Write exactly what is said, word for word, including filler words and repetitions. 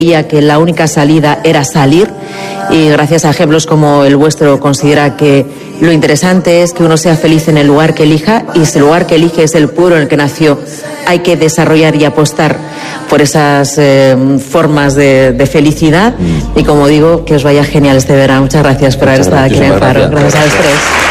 que la única salida era salir, y gracias a ejemplos como el vuestro considera que lo interesante es que uno sea feliz en el lugar que elija, y si el lugar que elige es el pueblo en el que nació, hay que desarrollar y apostar por esas eh, formas de, de felicidad. Mm. Y como digo, que os vaya genial este verano. Muchas gracias por haber estado aquí en el Faro. Gracias a los tres.